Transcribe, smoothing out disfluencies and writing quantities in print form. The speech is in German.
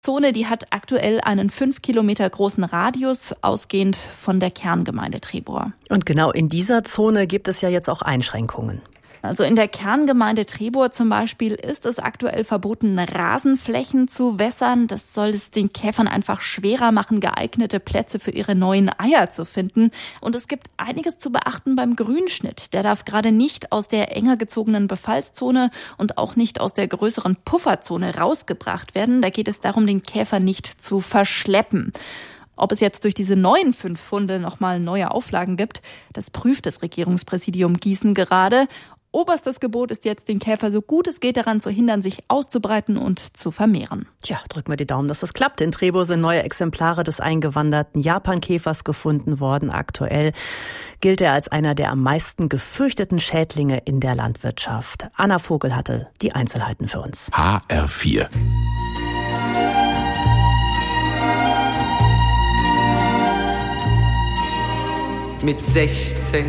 Zone, die hat aktuell einen 5 Kilometer großen Radius, ausgehend von der Kerngemeinde Trebor. Und genau in dieser Zone gibt es ja jetzt auch Einschränkungen. Also in der Kerngemeinde Trebor zum Beispiel ist es aktuell verboten, Rasenflächen zu wässern. Das soll es den Käfern einfach schwerer machen, geeignete Plätze für ihre neuen Eier zu finden. Und es gibt einiges zu beachten beim Grünschnitt. Der darf gerade nicht aus der enger gezogenen Befallszone und auch nicht aus der größeren Pufferzone rausgebracht werden. Da geht es darum, den Käfer nicht zu verschleppen. Ob es jetzt durch diese neuen 5 Funde nochmal neue Auflagen gibt, das prüft das Regierungspräsidium Gießen gerade. Oberstes Gebot ist jetzt, den Käfer so gut es geht daran zu hindern, sich auszubreiten und zu vermehren. Tja, drücken wir die Daumen, dass das klappt. In Trebor sind neue Exemplare des eingewanderten Japankäfers gefunden worden. Aktuell gilt er als einer der am meisten gefürchteten Schädlinge in der Landwirtschaft. Anna Vogel hatte die Einzelheiten für uns. HR4. Mit 16